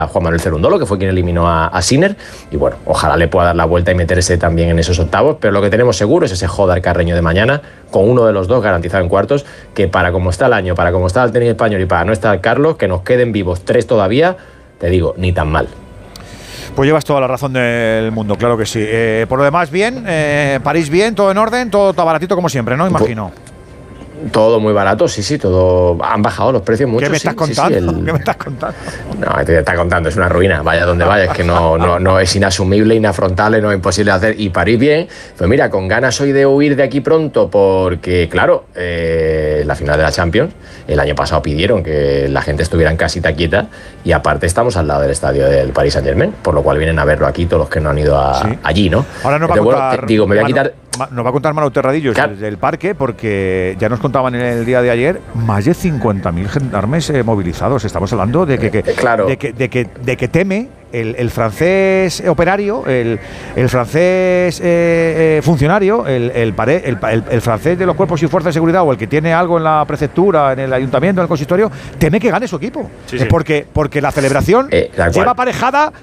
Juan Manuel Cerundolo, que fue quien eliminó a Sinner, y bueno, ojalá le pueda dar la vuelta y meterse también en esos octavos, pero lo que tenemos seguro es ese Jodar Carreño de mañana, con uno de los dos garantizado en cuartos, que para como está el año, para como está el tenis español y para no estar Carlos, que nos queden vivos 3 todavía, te digo, ni tan mal. Pues llevas toda la razón del mundo, claro que sí. Por lo demás, bien, París bien, todo en orden, todo baratito como siempre, ¿no? Imagino. Todo muy barato, sí, todo. Han bajado los precios mucho. ¿Qué me estás contando? ¿Qué me estás contando? No, te está contando, es una ruina. Vaya donde vaya, es que no es inasumible, inafrontable, no es imposible de hacer. Y París bien, pues mira, con ganas hoy de huir de aquí pronto, porque claro, la final de la Champions, el año pasado pidieron que la gente estuviera en casita quieta, y aparte estamos al lado del estadio del Paris Saint-Germain, por lo cual vienen a verlo aquí todos los que no han ido allí, ¿no? Ahora nos va a contar, me voy a quitar. Nos va a contar Manu Terradillos del parque, porque ya nos contaban en el día de ayer más de 50.000 gendarmes movilizados. Estamos hablando de que teme el francés operario, el francés funcionario, el francés de los cuerpos y fuerzas de seguridad, o el que tiene algo en la prefectura, en el ayuntamiento, en el consistorio, teme que gane su equipo. Sí. Porque la celebración lleva aparejada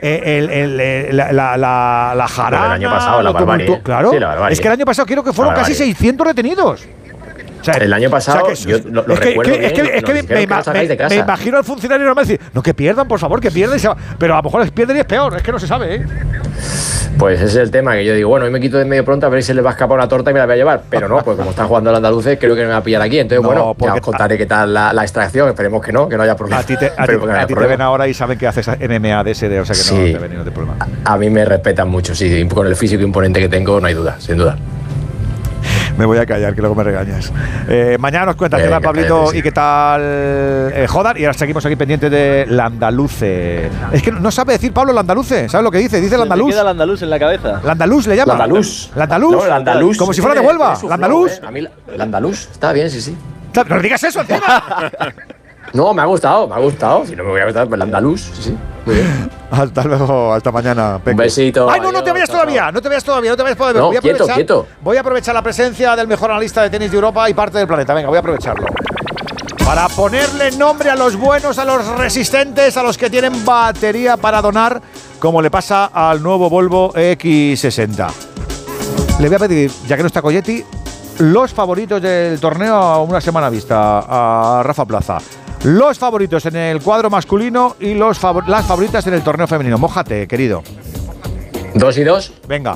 la jarana, el año pasado, la barbarie. Claro, sí, la barbarie. Es que el año pasado creo que fueron casi 600 retenidos. O sea, el año pasado, yo lo recuerdo bien. Me imagino al funcionario normal decir, no, que pierdan, por favor, que pierdan. Pero a lo mejor les pierden y es peor, es que no se sabe, ¿eh? Pues ese es el tema, que yo digo, bueno, hoy me quito de medio pronto a ver si se les va a escapar una torta y me la voy a llevar. Pero no, pues como están jugando los andaluces, creo que no me va a pillar aquí. Entonces, ya os contaré qué tal la extracción. Esperemos que no haya problema. A ti te ven ahora y saben que haces MMA de SD, o sea que no te ven ningún problema. A mí me respetan mucho, sí, con el físico imponente que tengo, no hay duda, sin duda. Me voy a callar, que luego me regañas. Mañana nos cuentas qué tal Pablito y qué tal Jodar. Y ahora seguimos aquí pendientes de Landaluce. Es que no sabe decir Pablo Landaluce. ¿Sabes lo que dice? Dice Landaluz. Me queda Landaluz en la cabeza. Landaluz le llama. Landaluz. No, Landaluz. Como si fuera de Huelva. Landaluz. A mí Landaluz está bien, sí. No digas eso encima. No, me ha gustado. Si no me voy a gustar, pues Landaluz, sí. Muy bien. Hasta luego, hasta mañana. Peque. Un besito. Ay, no te vayas todavía. No, quieto. Voy a aprovechar la presencia del mejor analista de tenis de Europa y parte del planeta. Venga, voy a aprovecharlo. Para ponerle nombre a los buenos, a los resistentes, a los que tienen batería para donar, como le pasa al nuevo Volvo X60. Le voy a pedir, ya que no está Colletti, los favoritos del torneo a una semana vista a Rafa Plaza. Los favoritos en el cuadro masculino y las favoritas en el torneo femenino. Mójate, querido. 2 y 2.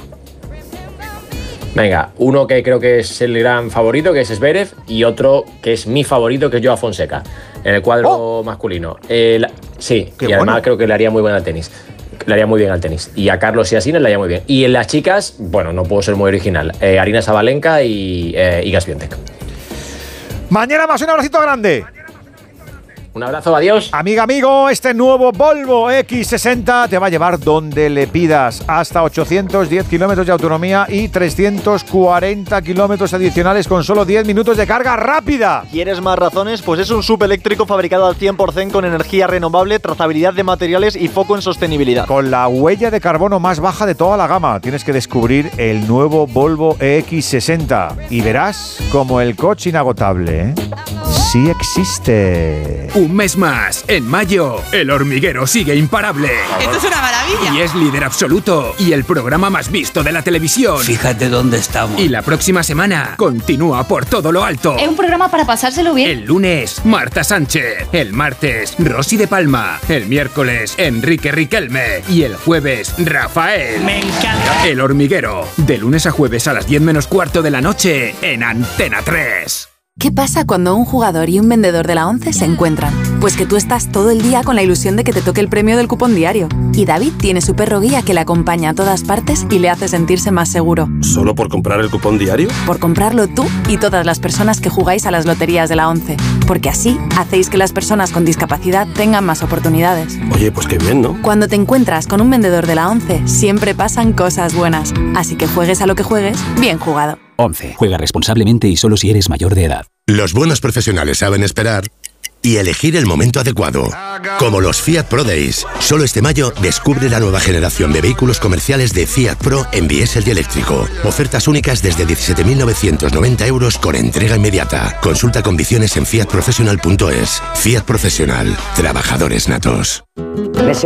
Venga, uno que creo que es el gran favorito, que es Zverev, y otro que es mi favorito, que es Joao Fonseca, en el cuadro masculino. Sí, y además creo que le haría muy bien al tenis. Y a Carlos y a Sinner le haría muy bien. Y en las chicas, bueno, no puedo ser muy original. Aryna Sabalenka y Iga Świątek. Mañana más, un abracito grande. Un abrazo, adiós. Amigo, este nuevo Volvo X60 te va a llevar donde le pidas, hasta 810 kilómetros de autonomía y 340 kilómetros adicionales con solo 10 minutos de carga rápida. ¿Quieres más razones? Pues es un subeléctrico fabricado al 100% con energía renovable, trazabilidad de materiales y foco en sostenibilidad. Con la huella de carbono más baja de toda la gama. Tienes que descubrir el nuevo Volvo X60 y verás como el coche inagotable, sí existe. Un mes más, en mayo, El Hormiguero sigue imparable. ¡Esto es una maravilla! Y es líder absoluto y el programa más visto de la televisión. Fíjate dónde estamos. Y la próxima semana continúa por todo lo alto. Es un programa para pasárselo bien. El lunes, Marta Sánchez. El martes, Rosy de Palma. El miércoles, Enrique Riquelme. Y el jueves, Rafael. ¡Me encanta! El Hormiguero, de lunes a jueves a las 10 menos cuarto de la noche en Antena 3. ¿Qué pasa cuando un jugador y un vendedor de la ONCE se encuentran? Pues que tú estás todo el día con la ilusión de que te toque el premio del cupón diario. Y David tiene su perro guía que le acompaña a todas partes y le hace sentirse más seguro. ¿Solo por comprar el cupón diario? Por comprarlo tú y todas las personas que jugáis a las loterías de la ONCE. Porque así hacéis que las personas con discapacidad tengan más oportunidades. Oye, pues qué bien, ¿no? Cuando te encuentras con un vendedor de la ONCE, siempre pasan cosas buenas. Así que juegues a lo que juegues, bien jugado. 11. Juega responsablemente y solo si eres mayor de edad. Los buenos profesionales saben esperar y elegir el momento adecuado. Como los Fiat Pro Days. Solo este mayo descubre la nueva generación de vehículos comerciales de Fiat Pro en diésel y eléctrico. Ofertas únicas desde 17.990 euros con entrega inmediata. Consulta condiciones en fiatprofessional.es. Fiat Professional. Trabajadores natos.